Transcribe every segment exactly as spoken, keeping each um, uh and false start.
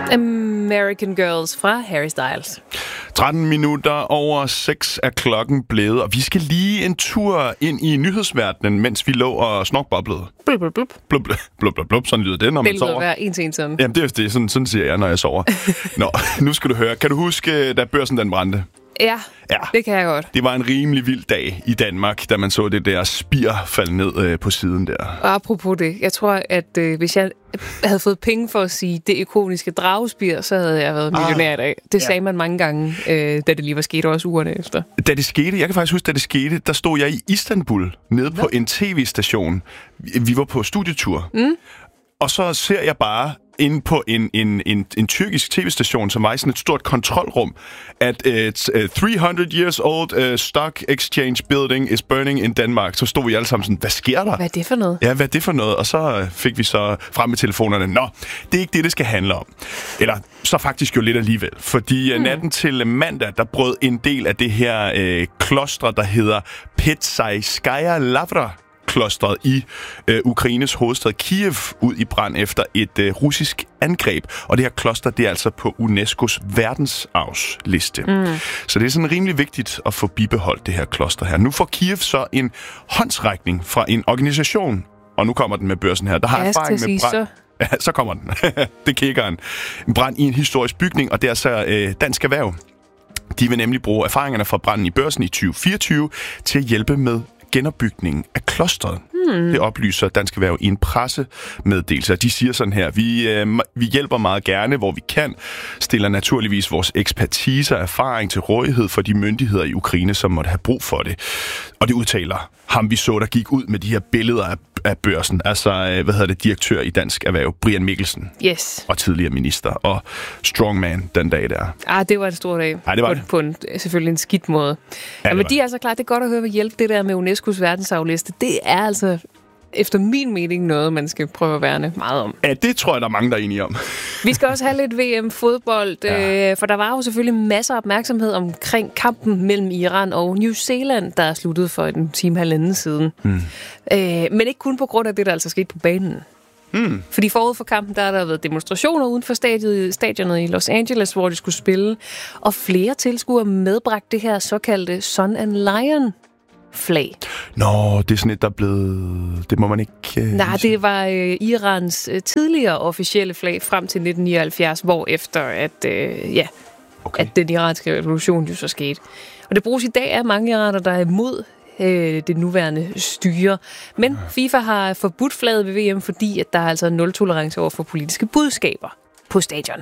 American Girls fra Harry Styles. tretten minutter over seks er klokken blevet, og vi skal lige en tur ind i nyhedsverdenen, mens vi lå og snokboblede. Blub, blub, blub. Blub, blub, blub, blub, blub. Sådan lyder det, når man sover. Det lyder en til en sådan. Jamen, det er det. Sådan, sådan siger jeg, når jeg sover. Nå, nu skal du høre. Kan du huske, da børsen den brændte? Ja, ja, det kan jeg godt. Det var en rimelig vild dag i Danmark, da man så det der spir falde ned øh, på siden der. Og apropos det, jeg tror, at øh, hvis jeg havde fået penge for at sige det ikoniske dragespir, så havde jeg været millionær ah, i dag. Det ja. sagde man mange gange, øh, da det lige var sket, også ugerne efter. Da det skete, jeg kan faktisk huske, da det skete, der stod jeg i Istanbul, nede Hvad? på en tv-station. Vi var på studietur. Mm. Og så ser jeg bare inde på en, en, en, en tyrkisk tv-station, som var i sådan et stort kontrolrum, at uh, three hundred years old uh, stock exchange building is burning in Denmark. Så stod vi alle sammen sådan, hvad sker der? Hvad er det for noget? Ja, hvad er det for noget? Og så fik vi så frem med telefonerne, nå, det er ikke det, det skal handle om. Eller så faktisk jo lidt alligevel. Fordi hmm. natten til mandag, der brød en del af det her øh, kloster, der hedder Petsaiskaya Lavra, klostret i øh, Ukraines hovedstad Kiev ud i brand efter et øh, russisk angreb. Og det her kloster, det er altså på UNESCO's verdensarvsliste. Mm. Så det er sådan rimelig vigtigt at få bibeholdt det her kloster her. Nu får Kiev så en håndsrækning fra en organisation, og nu kommer den med børsen her. Der har erfaring med brand. Så. Ja, så kommer den. Det kigger en. En brand i en historisk bygning, og det er så øh, Dansk Erhverv. De vil nemlig bruge erfaringerne fra branden i Børsen i tyve fireogtyve til at hjælpe med genopbygningen af klostret. Hmm. Det oplyser Dansk Erhverv i en pressemeddelelse. De siger sådan her, vi, øh, vi hjælper meget gerne, hvor vi kan, stiller naturligvis vores ekspertise og erfaring til rådighed for de myndigheder i Ukraine, som måtte have brug for det. Og det udtaler ham, vi så, der gik ud med de her billeder af, af Børsen. Altså, hvad hedder det, direktør i Dansk Erhverv, Brian Mikkelsen. Yes. Og tidligere minister. Og strongman den dag der. Ah, det var en stor dag. Ah, det var på, på en, selvfølgelig en skidt måde. Ja, ja, men de er altså klart, det er godt at høre, hvad hjælp det der med UNESCO's verdensarvsliste. Det er altså efter min mening noget, man skal prøve at værne meget om. Ja, det tror jeg, der er mange, der er enige om. Vi skal også have lidt V M-fodbold, ja. øh, for der var jo selvfølgelig masser af opmærksomhed omkring kampen mellem Iran og New Zealand, der er sluttet for en time halvanden siden. Mm. Øh, men ikke kun på grund af det, der altså skete på banen. Mm. Fordi forud for kampen, der har der været demonstrationer uden for stadiet, stadionet i Los Angeles, hvor de skulle spille, og flere tilskuere medbragte det her såkaldte Sun and Lion flag. Nå, det er sådan et, der er blevet... Det må man ikke... Uh, Nej, det var uh, Irans uh, tidligere officielle flag frem til nitten nioghalvfjerds, hvor efter at, uh, ja, okay. at den iranske revolution jo så skete. Og det bruges i dag af mange iraner, der er imod uh, det nuværende styre. Men FIFA har forbudt flaget ved V M, fordi at der er altså nul tolerance over for politiske budskaber på stadion.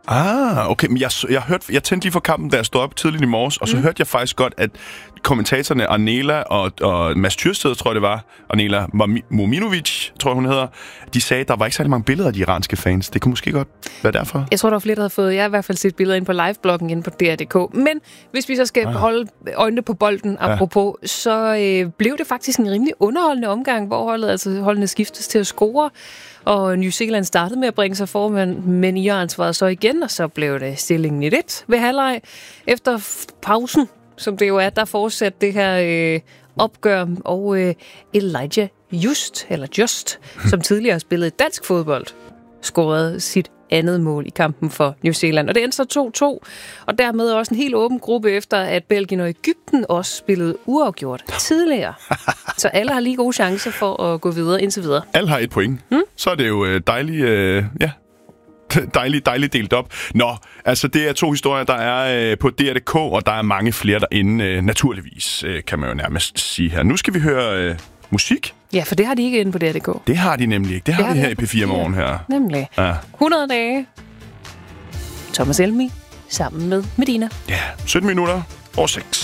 Ah, okay. Men jeg, jeg, hørte, jeg tændte lige for kampen, da jeg stod op tidligt i morges, og så mm. hørte jeg faktisk godt, at kommentatorerne Arnela og, og Mads Thyrsted, tror jeg det var, Arnela Mominovic, tror jeg hun hedder, de sagde, at der var ikke særlig mange billeder af de iranske fans. Det kunne måske godt være derfor. Jeg tror, der var flere, der havde fået, jeg har i hvert fald set billeder ind på livebloggen inde på D R punktum d k. Men hvis vi så skal ah. holde øjnene på bolden, apropos, ja. så øh, blev det faktisk en rimelig underholdende omgang, hvor holdet, altså holdene skiftes til at score. Og New Zealand startede med at bringe sig foran, men Iran svarede så igen, og så blev det stillingen et et ved halvleg. Efter pausen, som det jo er, der fortsatte det her øh, opgør, og øh, Elijah Just, eller Just, som tidligere spillede dansk fodbold, scorede sit andet mål i kampen for New Zealand. Og det endte så to to, og dermed også en helt åben gruppe efter, at Belgien og Egypten også spillede uafgjort tidligere. Så alle har lige gode chancer for at gå videre indtil videre. Alle har et point. Hmm? Så er det jo dejligt, øh, ja, dejligt, dejligt delt op. Nå, altså det er to historier, der er øh, på D R punktum d k, og der er mange flere derinde, øh, naturligvis, øh, kan man jo nærmest sige her. Nu skal vi høre øh, musik. Ja, for det har de ikke inde på D R punktum d k. Det har de nemlig ikke. Det har det vi her i P fire Morgen her. Nemlig. Ja. hundrede dage. Thomas Helmig sammen med Medina. Ja, sytten minutter over seks.